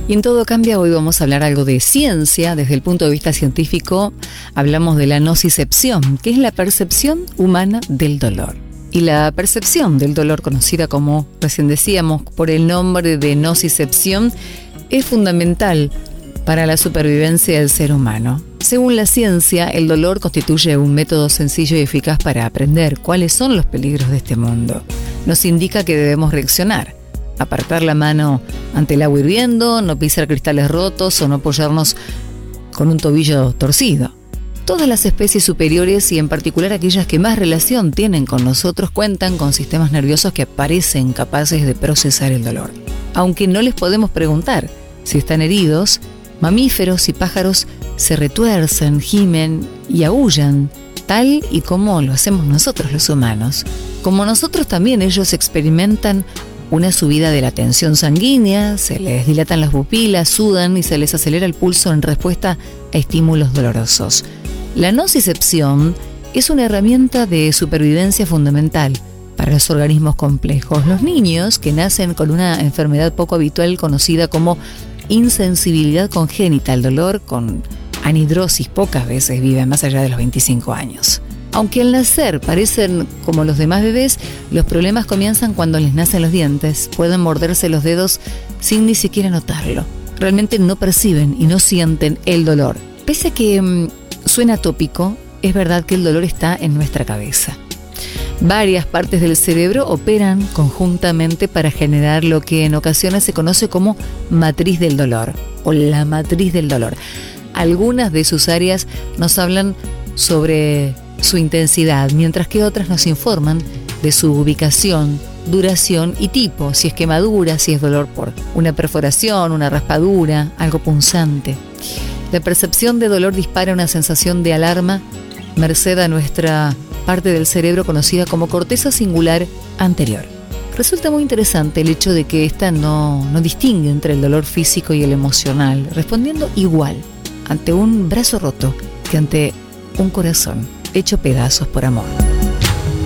Y en Todo Cambia hoy vamos a hablar algo de ciencia. Desde el punto de vista científico hablamos de la nocicepción, que es la percepción humana del dolor. Y la percepción del dolor, conocida como, recién decíamos, por el nombre de nocicepción, es fundamental para la supervivencia del ser humano. Según la ciencia, el dolor constituye un método sencillo y eficaz para aprender cuáles son los peligros de este mundo. Nos indica que debemos reaccionar. Apartar la mano ante el agua hirviendo, no pisar cristales rotos o no apoyarnos con un tobillo torcido. Todas las especies superiores y en particular aquellas que más relación tienen con nosotros cuentan con sistemas nerviosos que parecen capaces de procesar el dolor. Aunque no les podemos preguntar si están heridos, mamíferos y pájaros se retuercen, gimen y aúllan, tal y como lo hacemos nosotros los humanos. Como nosotros también ellos experimentan una subida de la tensión sanguínea, se les dilatan las pupilas, sudan y se les acelera el pulso en respuesta a estímulos dolorosos. La nocicepción es una herramienta de supervivencia fundamental para los organismos complejos. Los niños que nacen con una enfermedad poco habitual conocida como insensibilidad congénita al dolor, con anhidrosis, pocas veces viven más allá de los 25 años. Aunque al nacer parecen como los demás bebés, los problemas comienzan cuando les nacen los dientes. Pueden morderse los dedos sin ni siquiera notarlo. Realmente no perciben y no sienten el dolor. Pese a que suena tópico, es verdad que el dolor está en nuestra cabeza. Varias partes del cerebro operan conjuntamente para generar lo que en ocasiones se conoce como matriz del dolor o la matriz del dolor. Algunas de sus áreas nos hablan sobre su intensidad, mientras que otras nos informan de su ubicación, duración y tipo, si es quemadura, si es dolor por una perforación, una raspadura, algo punzante. La percepción de dolor dispara una sensación de alarma merced a nuestra parte del cerebro conocida como corteza singular anterior. Resulta muy interesante el hecho de que esta no distingue entre el dolor físico y el emocional, respondiendo igual ante un brazo roto que ante un corazón hecho pedazos por amor.